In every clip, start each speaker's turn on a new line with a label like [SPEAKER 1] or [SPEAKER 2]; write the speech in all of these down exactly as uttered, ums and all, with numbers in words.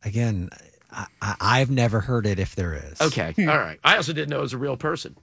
[SPEAKER 1] again, I, I, I've never heard it if there is.
[SPEAKER 2] Okay.
[SPEAKER 3] Hmm.
[SPEAKER 2] All right. I also didn't know it was a real person.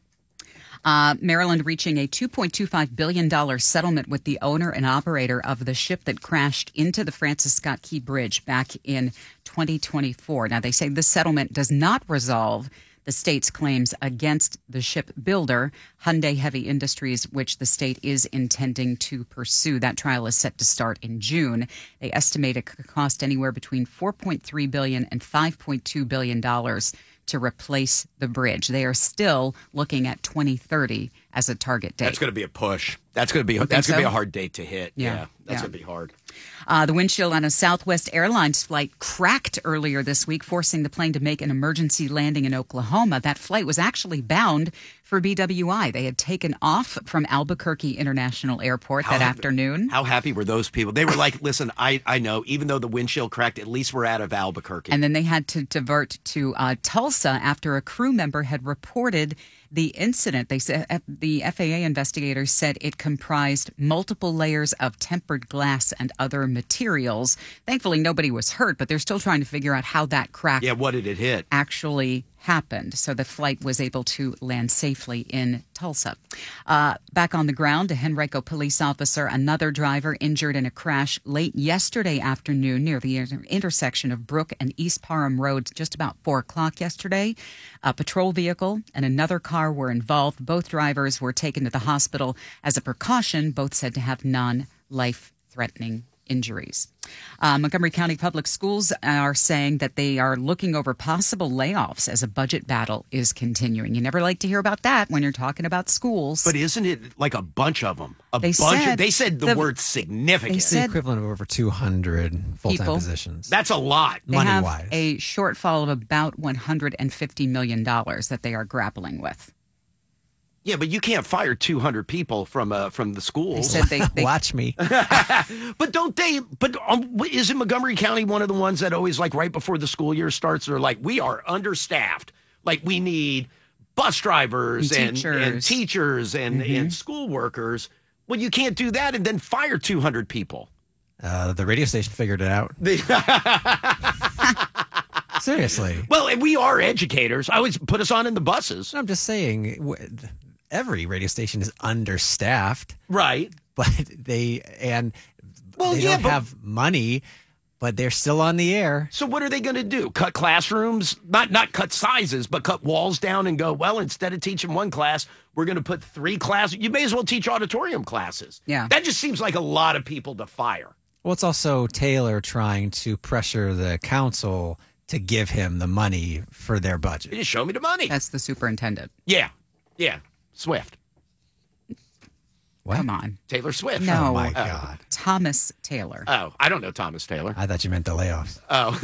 [SPEAKER 3] Uh, Maryland reaching a two point two five billion dollars settlement with the owner and operator of the ship that crashed into the Francis Scott Key Bridge back in twenty twenty-four. Now, they say this settlement does not resolve the state's claims against the ship builder, Hyundai Heavy Industries, which the state is intending to pursue. That trial is set to start in June. They estimate it could cost anywhere between four point three billion dollars and five point two billion dollars to replace the bridge. They are still looking at twenty thirty as a target date.
[SPEAKER 2] That's going to be a push. That's going to be
[SPEAKER 3] You
[SPEAKER 2] that's
[SPEAKER 3] think
[SPEAKER 2] going to be
[SPEAKER 3] so?
[SPEAKER 2] a hard date to hit.
[SPEAKER 3] Yeah.
[SPEAKER 2] Yeah, that's
[SPEAKER 3] Yeah.
[SPEAKER 2] going to be hard.
[SPEAKER 3] Uh, the windshield on a Southwest Airlines flight cracked earlier this week, forcing the plane to make an emergency landing in Oklahoma. That flight was actually bound for B W I. They had taken off from Albuquerque International Airport that
[SPEAKER 2] How-
[SPEAKER 3] afternoon.
[SPEAKER 2] How happy were those people? They were like, listen, I, I know, even though the windshield cracked, at least we're out of Albuquerque.
[SPEAKER 3] And then they had to divert to uh, Tulsa after a crew member had reported the incident. They said the F A A investigators said it comprised multiple layers of tempered glass and other materials. Thankfully, nobody was hurt, but they're still trying to figure out how that crack
[SPEAKER 2] yeah, what did it hit?
[SPEAKER 3] actually happened. So the flight was able to land safely in Tulsa. Uh, back on the ground, a Henrico police officer, another driver injured in a crash late yesterday afternoon near the inter- intersection of Brook and East Parham Roads, just about four o'clock yesterday. A patrol vehicle and another car were involved. Both drivers were taken to the hospital as a precaution, both said to have non-life-threatening injuries. Uh, Montgomery County Public Schools are saying that they are looking over possible layoffs as a budget battle is continuing. You never like to hear about that when you're talking about schools.
[SPEAKER 2] But isn't it like a bunch of them? A
[SPEAKER 3] They
[SPEAKER 2] bunch.
[SPEAKER 3] said
[SPEAKER 2] of, they said the,
[SPEAKER 3] the-
[SPEAKER 2] word significant.
[SPEAKER 3] they
[SPEAKER 1] It's the
[SPEAKER 3] said-
[SPEAKER 1] equivalent of over two hundred full-time
[SPEAKER 3] People.
[SPEAKER 1] positions.
[SPEAKER 2] That's a lot.
[SPEAKER 3] they have
[SPEAKER 1] money-wise.
[SPEAKER 3] a shortfall of about one hundred fifty million dollars that they are grappling with.
[SPEAKER 2] Yeah, but you can't fire two hundred people from uh, from the
[SPEAKER 3] They
[SPEAKER 2] schools.
[SPEAKER 3] said they, they
[SPEAKER 1] Watch me.
[SPEAKER 2] But don't they? But um, isn't Montgomery County one of the ones that always, like, right before the school year starts, they're like, we are understaffed. Like, we need bus drivers
[SPEAKER 3] And
[SPEAKER 2] and
[SPEAKER 3] teachers.
[SPEAKER 2] and teachers and, and school workers. Well, you can't do that and then fire two hundred people.
[SPEAKER 1] Uh, the radio station figured it out. Seriously.
[SPEAKER 2] Well, and we are educators. I always put us on in the buses.
[SPEAKER 1] I'm just saying, w- every radio station is understaffed,
[SPEAKER 2] Right.
[SPEAKER 1] but they and
[SPEAKER 2] Well,
[SPEAKER 1] they
[SPEAKER 2] yeah,
[SPEAKER 1] don't
[SPEAKER 2] but-
[SPEAKER 1] have money, but they're still on the air.
[SPEAKER 2] So what are they going to do? Cut classrooms? Not not cut sizes, but cut walls down and go, well, instead of teaching one class, we're going to put three classes. You may as well teach auditorium classes.
[SPEAKER 3] Yeah.
[SPEAKER 2] That just seems like a lot of people to fire.
[SPEAKER 1] Well, it's also Taylor trying to pressure the council to give him the money for their
[SPEAKER 2] You
[SPEAKER 1] budget.
[SPEAKER 2] just show me the money.
[SPEAKER 3] that's the superintendent.
[SPEAKER 2] Yeah. Yeah. Swift.
[SPEAKER 1] What?
[SPEAKER 3] Come on.
[SPEAKER 2] Taylor Swift.
[SPEAKER 3] No.
[SPEAKER 1] Oh, my
[SPEAKER 2] Oh.
[SPEAKER 1] God.
[SPEAKER 3] Thomas Taylor.
[SPEAKER 2] Oh, I don't know Thomas Taylor.
[SPEAKER 1] I thought you meant the layoffs.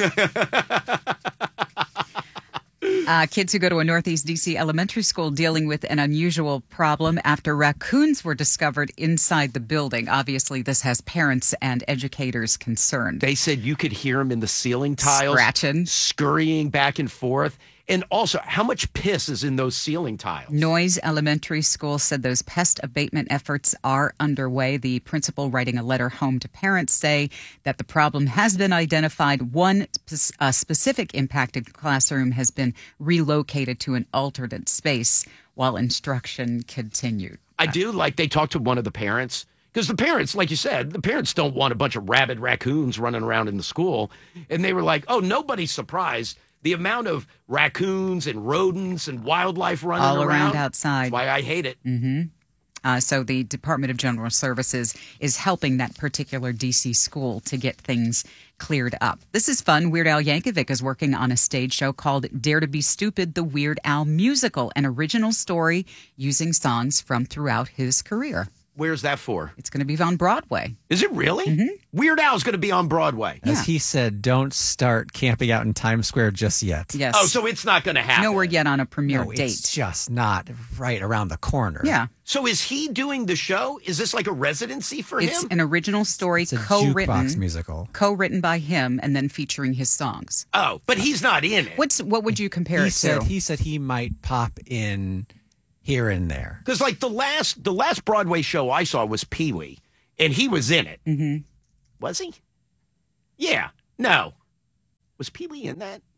[SPEAKER 3] Uh, kids who go to a Northeast D C elementary school dealing with an unusual problem after raccoons were discovered inside the building. Obviously, this has parents and educators concerned.
[SPEAKER 2] They said you could hear them in the ceiling tiles.
[SPEAKER 3] Scratching.
[SPEAKER 2] Scurrying back and forth. And also, how much piss is in those ceiling tiles?
[SPEAKER 3] Noise Elementary School said those pest abatement efforts are underway. The principal writing a letter home to parents say that the problem has been identified. One spe- uh, specific impacted classroom has been relocated to an alternate space while instruction continued.
[SPEAKER 2] I do like they talked to one of the parents because the parents, like you said, the parents don't want a bunch of rabid raccoons running around in the school. And they were like, oh, nobody's surprised. The amount of raccoons and rodents and wildlife running
[SPEAKER 3] All
[SPEAKER 2] around
[SPEAKER 3] around outside.
[SPEAKER 2] That's why I hate it.
[SPEAKER 3] Uh, so the Department of General Services is helping that particular D C school to get things cleared up. This is fun. Weird Al Yankovic is working on a stage show called Dare to Be Stupid, the Weird Al Musical, an original story using songs from throughout his career.
[SPEAKER 2] Where's that for?
[SPEAKER 3] It's going to be on Broadway.
[SPEAKER 2] Is it really?
[SPEAKER 3] Mm-hmm.
[SPEAKER 2] Weird Al's going to be on Broadway.
[SPEAKER 1] As
[SPEAKER 3] Yeah.
[SPEAKER 1] he said, don't start camping out in Times Square just yet.
[SPEAKER 3] Yes.
[SPEAKER 2] Oh, so it's not going to happen.
[SPEAKER 3] no word yet on a premiere
[SPEAKER 1] No,
[SPEAKER 3] date.
[SPEAKER 1] it's just not right around the corner.
[SPEAKER 3] Yeah.
[SPEAKER 2] So is he doing the show? Is this like a residency for
[SPEAKER 3] It's
[SPEAKER 2] him?
[SPEAKER 3] an original story
[SPEAKER 1] It's a
[SPEAKER 3] co-written
[SPEAKER 1] jukebox musical.
[SPEAKER 3] co-written by him and then featuring his songs.
[SPEAKER 2] Oh, but he's not in it.
[SPEAKER 3] What's what would you compare
[SPEAKER 1] He
[SPEAKER 3] it
[SPEAKER 1] said
[SPEAKER 3] to?
[SPEAKER 1] he said he might pop in here and there.
[SPEAKER 2] Because like the last the last Broadway show I saw was Pee Wee, and he was in it. Mm-hmm. Was he? Yeah. No. Was Pee Wee in that?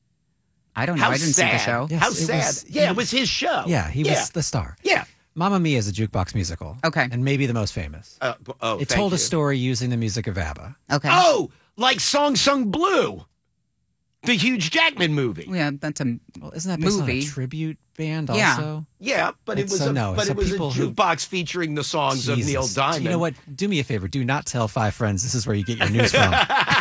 [SPEAKER 3] I don't know.
[SPEAKER 2] How
[SPEAKER 3] I didn't
[SPEAKER 2] sad.
[SPEAKER 3] see the show.
[SPEAKER 1] Yes,
[SPEAKER 2] How
[SPEAKER 1] it
[SPEAKER 2] sad.
[SPEAKER 1] was-
[SPEAKER 2] yeah, it was his show.
[SPEAKER 1] Yeah, he
[SPEAKER 2] yeah.
[SPEAKER 1] was the star.
[SPEAKER 2] Yeah.
[SPEAKER 1] Mamma Mia is a jukebox musical.
[SPEAKER 3] Okay.
[SPEAKER 1] And maybe the most famous.
[SPEAKER 2] Uh, oh,
[SPEAKER 1] it
[SPEAKER 2] thank
[SPEAKER 1] told
[SPEAKER 2] you.
[SPEAKER 1] a story using the music of ABBA.
[SPEAKER 3] Okay.
[SPEAKER 2] Oh, like Song Sung Blue, the Hugh Jackman movie.
[SPEAKER 3] Yeah, that's a
[SPEAKER 1] Well, isn't that based
[SPEAKER 3] movie.
[SPEAKER 1] on a tribute band
[SPEAKER 3] Yeah.
[SPEAKER 1] also?
[SPEAKER 2] Yeah, but it
[SPEAKER 1] It's
[SPEAKER 2] was
[SPEAKER 1] so
[SPEAKER 2] a,
[SPEAKER 1] no,
[SPEAKER 2] but
[SPEAKER 1] so
[SPEAKER 2] it was a
[SPEAKER 1] people who-
[SPEAKER 2] jukebox featuring the songs of Neil
[SPEAKER 1] Jesus.
[SPEAKER 2] Diamond.
[SPEAKER 1] You know what? Do me a favor. Do not tell five friends this is where you get your news from.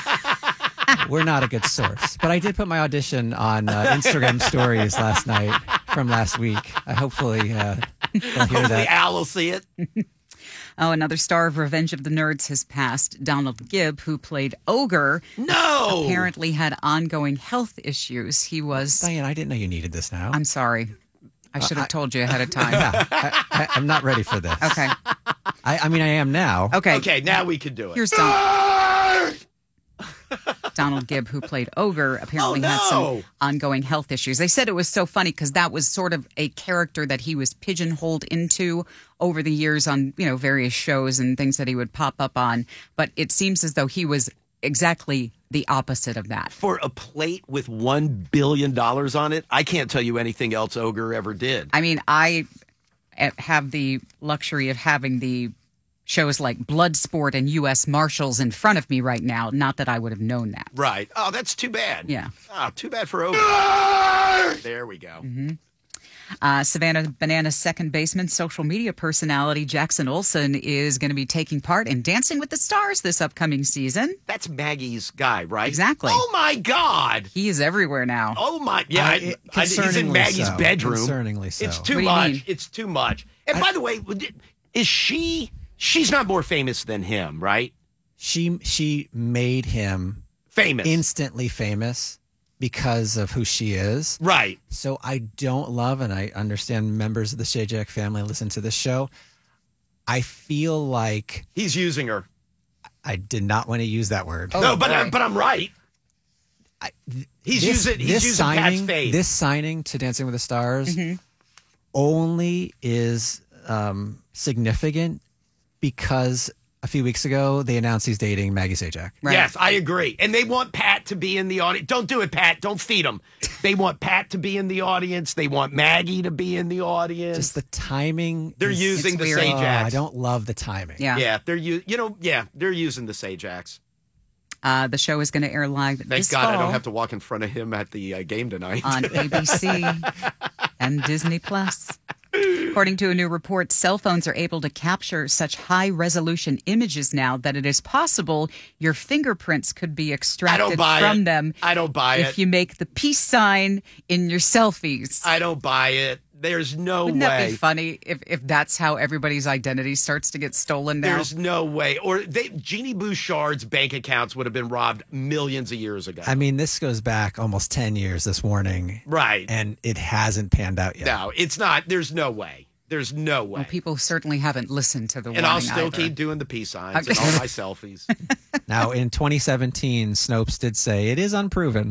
[SPEAKER 1] We're not a good source. But I did put my audition on uh, Instagram stories last night from last week. I hopefully uh, they'll hear
[SPEAKER 2] Hopefully
[SPEAKER 1] that.
[SPEAKER 2] Al will see it.
[SPEAKER 3] Oh, another star of Revenge of the Nerds has passed. Donald Gibb, who played Ogre,
[SPEAKER 2] No.
[SPEAKER 3] apparently had ongoing health issues. He was.
[SPEAKER 1] Diane, I didn't know you needed this now.
[SPEAKER 3] I'm sorry. I should have told you ahead of time.
[SPEAKER 1] yeah, I, I, I'm not ready for this.
[SPEAKER 3] Okay.
[SPEAKER 1] I, I mean, I am now.
[SPEAKER 3] Okay.
[SPEAKER 2] Okay, now we can do it.
[SPEAKER 3] Here's Don- Donald Gibb, who played Ogre, apparently
[SPEAKER 2] Oh,
[SPEAKER 3] had
[SPEAKER 2] no.
[SPEAKER 3] some ongoing health issues. They said it was so funny because that was sort of a character that he was pigeonholed into over the years on, you know, various shows and things that he would pop up on. But it seems as though he was exactly the opposite of that.
[SPEAKER 2] For a plate with one billion dollars on it, I can't tell you anything else Ogre ever did.
[SPEAKER 3] I mean, I eh, have the luxury of having the shows like Bloodsport and U S Marshals in front of me right now. Not that I would have known that.
[SPEAKER 2] Right. Oh, that's too bad.
[SPEAKER 3] Yeah.
[SPEAKER 2] Oh, too bad for Ogre. There we go.
[SPEAKER 3] Uh, Savannah Bananas second baseman, social media personality Jackson Olsen is going to be taking part in Dancing with the Stars this upcoming season.
[SPEAKER 2] That's Maggie's guy, right?
[SPEAKER 3] Exactly.
[SPEAKER 2] Oh, my God.
[SPEAKER 3] He is everywhere now.
[SPEAKER 2] Oh, my. Yeah,
[SPEAKER 1] I-
[SPEAKER 2] I,
[SPEAKER 1] it-
[SPEAKER 2] I, he's in
[SPEAKER 1] concerningly
[SPEAKER 2] Maggie's
[SPEAKER 1] so.
[SPEAKER 2] bedroom.
[SPEAKER 1] Concerningly so.
[SPEAKER 2] It's too
[SPEAKER 3] What do you
[SPEAKER 2] much.
[SPEAKER 3] mean?
[SPEAKER 2] It's too much. And by the way, is she... She's not more famous than him, right?
[SPEAKER 1] She she made him
[SPEAKER 2] Famous.
[SPEAKER 1] instantly famous because of who she is.
[SPEAKER 2] right.
[SPEAKER 1] So I don't love, and I understand members of the Shay Jack family listen to this show. I feel like
[SPEAKER 2] He's using her.
[SPEAKER 1] I did not want to use that word.
[SPEAKER 3] Oh,
[SPEAKER 2] no, but,
[SPEAKER 3] boy.
[SPEAKER 2] I, but I'm right.
[SPEAKER 1] I,
[SPEAKER 2] He's
[SPEAKER 1] this,
[SPEAKER 2] using, he's
[SPEAKER 1] this
[SPEAKER 2] using Pat's
[SPEAKER 1] signing,
[SPEAKER 2] face.
[SPEAKER 1] this signing to Dancing with the Stars only is um, significant because a few weeks ago they announced he's dating Maggie Sajak.
[SPEAKER 3] Right.
[SPEAKER 2] Yes, I agree. And they want Pat to be in the audience. Don't do it, Pat. Don't feed him. They want Pat to be in the audience. They want Maggie to be in the audience.
[SPEAKER 1] Just the timing.
[SPEAKER 2] they're
[SPEAKER 1] is-
[SPEAKER 2] using
[SPEAKER 3] it's
[SPEAKER 2] the
[SPEAKER 3] weird.
[SPEAKER 1] Oh,
[SPEAKER 2] Sajax.
[SPEAKER 1] I don't love the timing.
[SPEAKER 3] Yeah.
[SPEAKER 2] Yeah, they're u- you know, yeah, they're using the Sajax.
[SPEAKER 3] Uh, the show is going to air live
[SPEAKER 2] Thank
[SPEAKER 3] this
[SPEAKER 2] God I
[SPEAKER 3] fall
[SPEAKER 2] don't have to walk in front of him at the uh, game tonight.
[SPEAKER 3] on A B C and Disney Plus. According to a new report, cell phones are able to capture such high-resolution images now that it is possible your fingerprints could be
[SPEAKER 2] I
[SPEAKER 3] extracted
[SPEAKER 2] don't buy
[SPEAKER 3] from
[SPEAKER 2] it.
[SPEAKER 3] them
[SPEAKER 2] I don't buy
[SPEAKER 3] if
[SPEAKER 2] it.
[SPEAKER 3] you make the peace sign in your selfies.
[SPEAKER 2] I don't buy it. There's no
[SPEAKER 3] Wouldn't
[SPEAKER 2] way.
[SPEAKER 3] that be funny if, if that's how everybody's identity starts to get stolen now?
[SPEAKER 2] There's no way. Or they, Jeannie Bouchard's bank accounts would have been robbed millions of years ago.
[SPEAKER 1] I mean, this goes back almost ten years this morning,
[SPEAKER 2] right.
[SPEAKER 1] and it hasn't panned out yet.
[SPEAKER 2] No, it's not. There's no way. There's no way.
[SPEAKER 3] Well, people certainly haven't listened to the
[SPEAKER 2] and I'll
[SPEAKER 3] warning
[SPEAKER 2] still
[SPEAKER 3] either.
[SPEAKER 2] keep doing the peace signs
[SPEAKER 3] Okay.
[SPEAKER 2] and all my selfies.
[SPEAKER 1] Now, in twenty seventeen, Snopes did say it is unproven.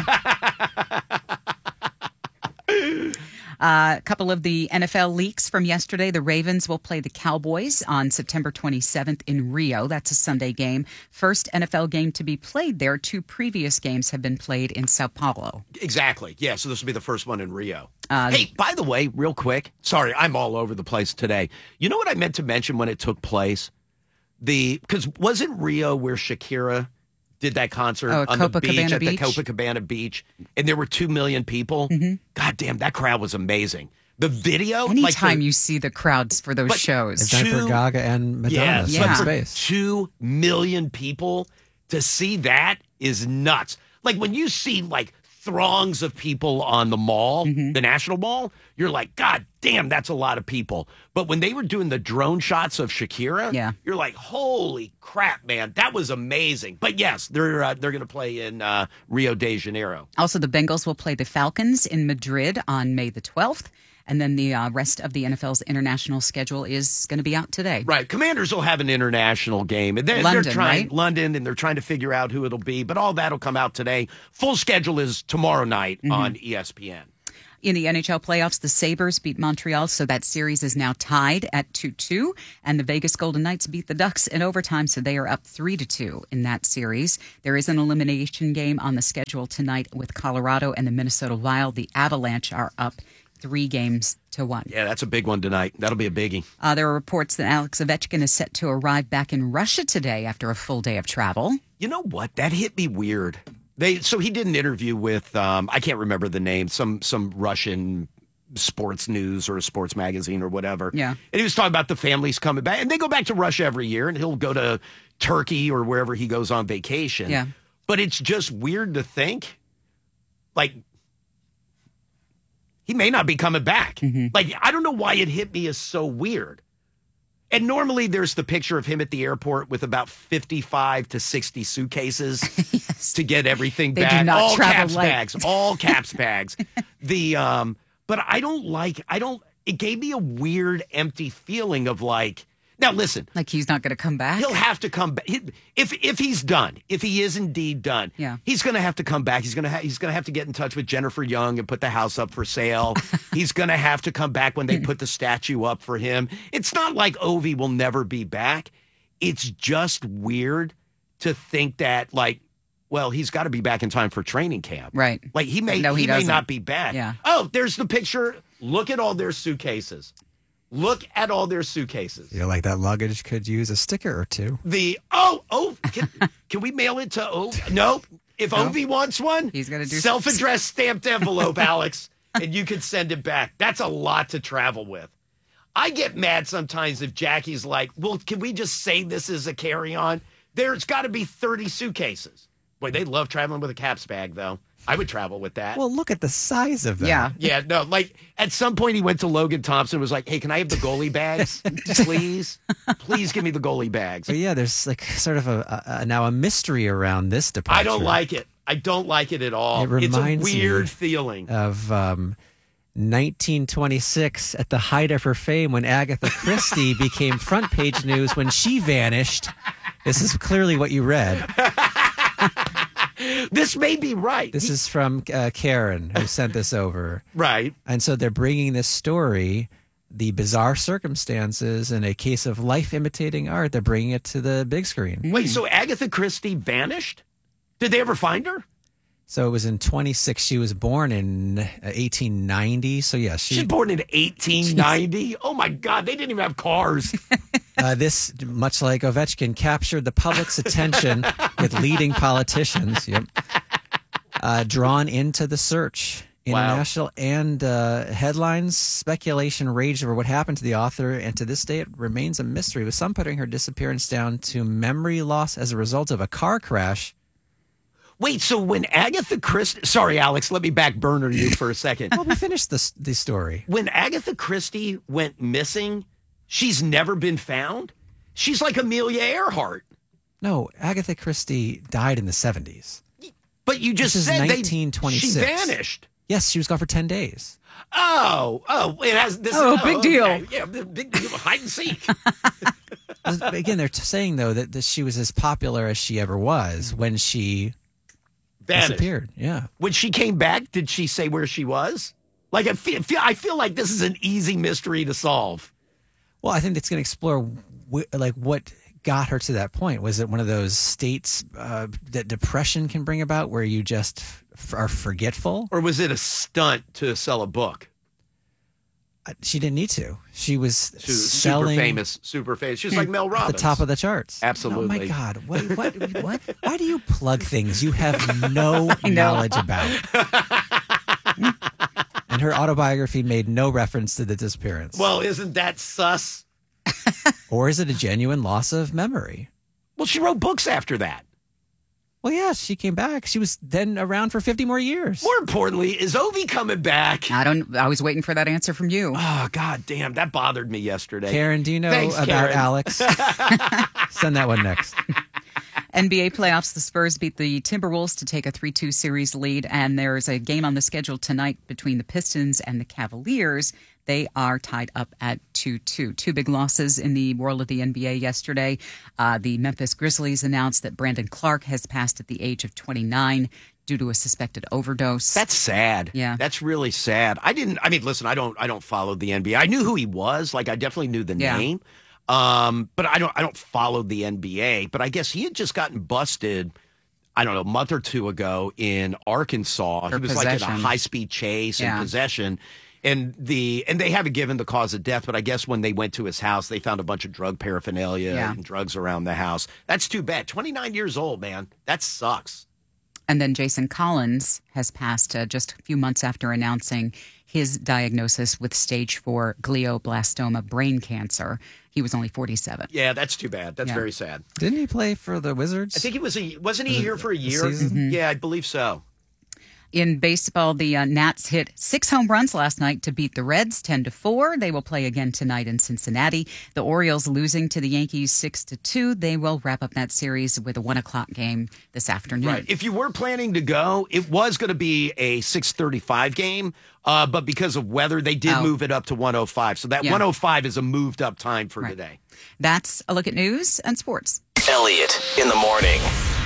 [SPEAKER 3] Uh, a couple of the N F L leaks from yesterday. The Ravens will play the Cowboys on September twenty-seventh in Rio. That's a Sunday game. First N F L game to be played there. Two previous games have been played in Sao Paulo.
[SPEAKER 2] Exactly. Yeah, so this will be the first one in Rio.
[SPEAKER 3] Uh,
[SPEAKER 2] hey, by the way, real quick. Sorry, I'm all over the place today. You know what I meant to mention when it took place? The because wasn't Rio where Shakira did that concert
[SPEAKER 3] Oh, at
[SPEAKER 2] on the beach
[SPEAKER 3] Copacabana
[SPEAKER 2] at
[SPEAKER 3] Beach?
[SPEAKER 2] the Copacabana Beach, and there were two million people.
[SPEAKER 3] Mm-hmm.
[SPEAKER 2] God damn, that crowd was amazing. The video, like
[SPEAKER 3] Anytime
[SPEAKER 2] the,
[SPEAKER 3] you see the crowds for those
[SPEAKER 2] But-
[SPEAKER 3] shows.
[SPEAKER 1] Jennifer
[SPEAKER 2] Two-
[SPEAKER 1] Gaga and Madonna
[SPEAKER 2] yeah,
[SPEAKER 1] split
[SPEAKER 3] Yeah.
[SPEAKER 2] for
[SPEAKER 1] space.
[SPEAKER 2] two million people to see that is nuts. Like when you see like throngs of people on the mall,
[SPEAKER 3] Mm-hmm.
[SPEAKER 2] the National Mall, you're like, God damn, that's a lot of people. But when they were doing the drone shots of Shakira,
[SPEAKER 3] Yeah.
[SPEAKER 2] you're like, holy crap, man, that was amazing. But yes, they're uh, they're going to play in uh, Rio de Janeiro.
[SPEAKER 3] Also, the Bengals will play the Falcons in Madrid on May the twelfth. And then the uh, rest of the N F L's international schedule is going to be out today.
[SPEAKER 2] Right. Commanders will have an international game. And they're,
[SPEAKER 3] London,
[SPEAKER 2] they're trying
[SPEAKER 3] right?
[SPEAKER 2] London, and they're trying to figure out who it'll be. But all that'll come out today. Full schedule is tomorrow night
[SPEAKER 3] Mm-hmm.
[SPEAKER 2] on E S P N.
[SPEAKER 3] In the N H L playoffs, the Sabres beat Montreal, so that series is now tied at two two. And the Vegas Golden Knights beat the Ducks in overtime, so they are up three to two in that series. There is an elimination game on the schedule tonight with Colorado and the Minnesota Wild. The Avalanche are up three games to one.
[SPEAKER 2] Yeah, that's a big one tonight. That'll be a biggie.
[SPEAKER 3] Uh, there are reports that Alex Ovechkin is set to arrive back in Russia today after a full day of travel.
[SPEAKER 2] You know what? That hit me weird. They so he did an interview with um, I can't remember the name, some some Russian sports news or a sports magazine or whatever.
[SPEAKER 3] Yeah.
[SPEAKER 2] And he was talking about the families coming back. And they go back to Russia every year, and he'll go to Turkey or wherever he goes on vacation.
[SPEAKER 3] Yeah.
[SPEAKER 2] But it's just weird to think, like, he may not be coming back.
[SPEAKER 3] Mm-hmm.
[SPEAKER 2] Like, I don't know why it hit me as so weird. And normally there's the picture of him at the airport with about fifty-five to sixty suitcases
[SPEAKER 3] Yes.
[SPEAKER 2] to get everything
[SPEAKER 3] They
[SPEAKER 2] back.
[SPEAKER 3] do not
[SPEAKER 2] all
[SPEAKER 3] travel
[SPEAKER 2] caps
[SPEAKER 3] light.
[SPEAKER 2] bags, all caps bags. The um, but I don't like. I don't. It gave me a weird, empty feeling of like. Now listen,
[SPEAKER 3] Like he's not going to come back?
[SPEAKER 2] he'll have to come back if if he's done. If he is indeed done,
[SPEAKER 3] Yeah.
[SPEAKER 2] he's going to have to come back. He's going to ha- he's going to have to get in touch with Jennifer Young and put the house up for sale. He's going to have to come back when they put the statue up for him. It's not like Ovi will never be back. It's just weird to think that like, well, he's got to be back in time for training camp.
[SPEAKER 3] Right.
[SPEAKER 2] Like he may
[SPEAKER 3] No, he
[SPEAKER 2] he, may
[SPEAKER 3] doesn't.
[SPEAKER 2] not be back.
[SPEAKER 3] Yeah.
[SPEAKER 2] Oh, there's the picture. Look at all their suitcases. Look at all their suitcases.
[SPEAKER 1] You know, like that luggage could use a sticker or two.
[SPEAKER 2] The oh oh can, can we mail it to Ovi? No. If
[SPEAKER 3] No.
[SPEAKER 2] Ovi wants one,
[SPEAKER 3] He's gonna do
[SPEAKER 2] self-addressed stamped envelope, Alex, and you can send it back. That's a lot to travel with. I get mad sometimes if Jackie's like, well, can we just say this is a carry-on? There's got to be thirty suitcases. Boy, they love traveling with a caps bag, though. I would travel with that.
[SPEAKER 1] Well, look at the size of that.
[SPEAKER 3] Yeah.
[SPEAKER 2] Yeah, no, like at some point he went to Logan Thompson and was like, hey, can I have the goalie bags? Please? Please give me the goalie bags.
[SPEAKER 1] But yeah, there's like sort of a, a, a now a mystery around this departure.
[SPEAKER 2] I don't like it. I don't like it at all.
[SPEAKER 1] It
[SPEAKER 2] It's a
[SPEAKER 1] reminds
[SPEAKER 2] weird
[SPEAKER 1] me
[SPEAKER 2] feeling.
[SPEAKER 1] of um, nineteen twenty-six at the height of her fame when Agatha Christie became front page news when she vanished. This is clearly what you read.
[SPEAKER 2] This may be right.
[SPEAKER 1] This is from uh, Karen, who sent this over.
[SPEAKER 2] right.
[SPEAKER 1] And so they're bringing this story, the bizarre circumstances and a case of life imitating art. They're bringing it to the big screen.
[SPEAKER 2] Wait, so Agatha Christie vanished? Did they ever find her?
[SPEAKER 1] So it was in twenty-six. She was born in uh, eighteen ninety. So yeah, she,
[SPEAKER 2] She's born in eighteen ninety. Oh my God, they didn't even have cars.
[SPEAKER 1] uh, this, much like Ovechkin, captured the public's attention with leading politicians. Yep. Uh, drawn into the search.
[SPEAKER 2] Wow.
[SPEAKER 1] International and uh, headlines, speculation raged over what happened to the author, and to this day it remains a mystery, with some putting her disappearance down to memory loss as a result of a car crash.
[SPEAKER 2] Wait, so when Agatha Christie, sorry, Alex, let me back burner you for a second.
[SPEAKER 1] Well, we finished the, the story.
[SPEAKER 2] When Agatha Christie went missing, she's never been found? She's like Amelia Earhart.
[SPEAKER 1] No, Agatha Christie died in the seventies.
[SPEAKER 2] But you just
[SPEAKER 1] This is
[SPEAKER 2] said they,
[SPEAKER 1] nineteen twenty-six.
[SPEAKER 2] she vanished.
[SPEAKER 1] Yes, she was gone for ten days.
[SPEAKER 2] Oh, oh, it has this.
[SPEAKER 3] Oh, big deal.
[SPEAKER 2] okay. Yeah, big deal. Hide and seek.
[SPEAKER 1] Again, they're t- saying, though, that, that she was as popular as she ever was when she
[SPEAKER 2] Vanished.
[SPEAKER 1] disappeared. Yeah.
[SPEAKER 2] When she came back, did she say where she was? Like I feel, feel I feel like this is an easy mystery to solve.
[SPEAKER 1] Well, I think it's going to explore wh- like what got her to that point. Was it one of those states uh, that depression can bring about, where you just f- are forgetful?
[SPEAKER 2] Or was it a stunt to sell a book?
[SPEAKER 1] Uh, She didn't need to. She was
[SPEAKER 2] She was
[SPEAKER 1] selling
[SPEAKER 2] super famous, super famous. She was like Mel
[SPEAKER 1] at
[SPEAKER 2] Robbins.
[SPEAKER 1] the top of the charts.
[SPEAKER 2] Absolutely.
[SPEAKER 1] Oh my God! What? What? what? Why do you plug things you have no
[SPEAKER 3] know.
[SPEAKER 1] knowledge about? And her autobiography made no reference to the disappearance.
[SPEAKER 2] Well, isn't that sus?
[SPEAKER 1] Or is it a genuine loss of memory?
[SPEAKER 2] Well, she wrote books after that.
[SPEAKER 1] Well, yeah, she came back. She was then around for fifty more years.
[SPEAKER 2] More importantly, is Ovi coming back?
[SPEAKER 3] I don't. I was waiting for that answer from you.
[SPEAKER 2] Oh, God damn. That bothered me yesterday.
[SPEAKER 1] Karen, do you know
[SPEAKER 2] Thanks,
[SPEAKER 1] about
[SPEAKER 2] Karen.
[SPEAKER 1] Alex? Send that one next.
[SPEAKER 3] N B A playoffs, the Spurs beat the Timberwolves to take a three two series lead, and there's a game on the schedule tonight between the Pistons and the Cavaliers. They are tied up at two two. Two big losses in the world of the N B A yesterday. Uh, the Memphis Grizzlies announced that Brandon Clark has passed at the age of twenty-nine. due to a suspected overdose.
[SPEAKER 2] That's sad.
[SPEAKER 3] Yeah.
[SPEAKER 2] That's really sad. I didn't, I mean, listen, I don't, I don't follow the N B A. I knew who he was. Like, I definitely knew the
[SPEAKER 3] Yeah.
[SPEAKER 2] name. Um, but I don't, I don't follow the N B A. But I guess he had just gotten busted, I don't know, a month or two ago in Arkansas.
[SPEAKER 3] For
[SPEAKER 2] he was like in a
[SPEAKER 3] possession.
[SPEAKER 2] high speed chase
[SPEAKER 3] Yeah.
[SPEAKER 2] and possession. And the and they haven't given the cause of death, but I guess when they went to his house, they found a bunch of drug paraphernalia
[SPEAKER 3] Yeah.
[SPEAKER 2] and drugs around the house. That's too bad. twenty-nine years old, man. That sucks.
[SPEAKER 3] And then Jason Collins has passed uh, just a few months after announcing his diagnosis with stage four glioblastoma brain cancer. He was only forty-seven.
[SPEAKER 2] Yeah, that's too bad. That's
[SPEAKER 3] Yeah.
[SPEAKER 2] very sad.
[SPEAKER 1] Didn't he play for the Wizards?
[SPEAKER 2] I think he was a wasn't he here for a year?
[SPEAKER 1] season?
[SPEAKER 2] Yeah, I believe so.
[SPEAKER 3] In baseball, the uh, Nats hit six home runs last night to beat the Reds ten to four. They will play again tonight in Cincinnati. The Orioles losing to the Yankees six to two. They will wrap up that series with a one o'clock game this afternoon.
[SPEAKER 2] Right. If you were planning to go, it was going to be a six thirty-five game, uh, but because of weather, they did
[SPEAKER 3] Oh.
[SPEAKER 2] move it up to one oh five. So that
[SPEAKER 3] Yeah.
[SPEAKER 2] one oh five is a moved up time for
[SPEAKER 3] Right.
[SPEAKER 2] today.
[SPEAKER 3] That's a look at news and sports.
[SPEAKER 4] Elliot in the morning.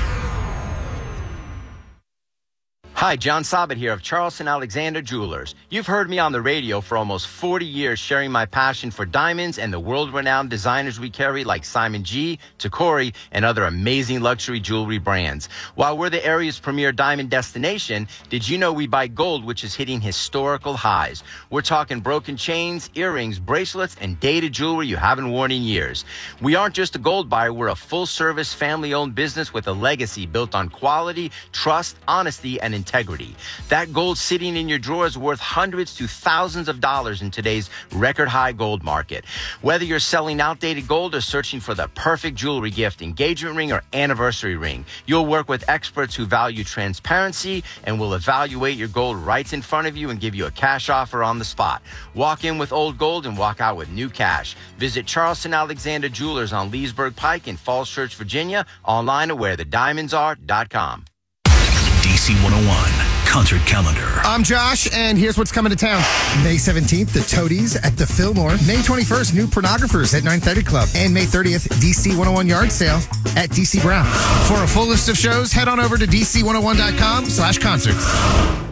[SPEAKER 5] Hi, John Sabat here of Charleston Alexander Jewelers. You've heard me on the radio for almost forty years sharing my passion for diamonds and the world-renowned designers we carry like Simon G, Tacori, and other amazing luxury jewelry brands. While we're the area's premier diamond destination, did you know we buy gold, which is hitting historical highs? We're talking broken chains, earrings, bracelets, and dated jewelry you haven't worn in years. We aren't just a gold buyer, we're a full-service, family-owned business with a legacy built on quality, trust, honesty, and integrity. That gold sitting in your drawer is worth hundreds to thousands of dollars in today's record high gold market. Whether you're selling outdated gold or searching for the perfect jewelry gift, engagement ring, or anniversary ring, you'll work with experts who value transparency and will evaluate your gold right in front of you and give you a cash offer on the spot. Walk in with old gold and walk out with new cash. Visit Charleston Alexander Jewelers on Leesburg Pike in Falls Church, Virginia, online at where the diamonds are dot com.
[SPEAKER 4] D C one oh one concert calendar.
[SPEAKER 6] I'm Josh, and here's what's coming to town. May seventeenth, the Toadies at the Fillmore. May twenty-first, New Pornographers at nine thirty Club. And May thirtieth, D C one oh one Yard Sale at D C Brown. For a full list of shows, head on over to D C one oh one dot com slash concerts.